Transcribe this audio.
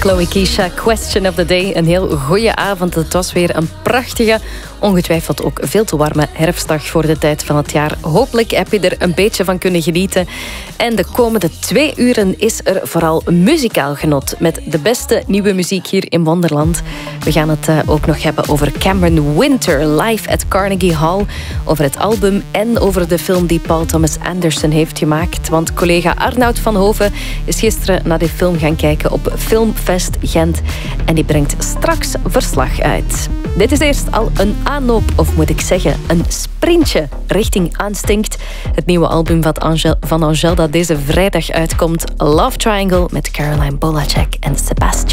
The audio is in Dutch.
Chloe Keisha, Question of the Day. Een heel goeie avond. Het was weer een prachtige, ongetwijfeld ook veel te warme herfstdag voor de tijd van het jaar. Hopelijk heb je er een beetje van kunnen genieten. En de komende 2 uren is er vooral muzikaal genot met de beste nieuwe muziek hier in Wonderland. We gaan het ook nog hebben over Cameron Winter live at Carnegie Hall, over het album en over de film die Paul Thomas Anderson heeft gemaakt. Want collega Arnoud van Hoven is gisteren naar die film gaan kijken op Filmfest Gent en die brengt straks verslag uit. Dit is eerst al een aanloop, of moet ik zeggen, een sprintje richting Aanstinkt. Het nieuwe album van Angèle dat deze vrijdag uitkomt. Love Triangle met Caroline Polachek en Sebastian.